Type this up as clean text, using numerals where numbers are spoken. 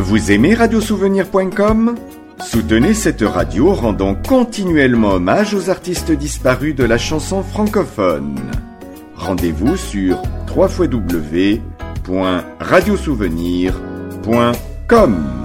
Vous aimez radiosouvenir.com ? Soutenez cette radio rendant continuellement hommage aux artistes disparus de la chanson francophone. Rendez-vous sur www.radiosouvenir.com.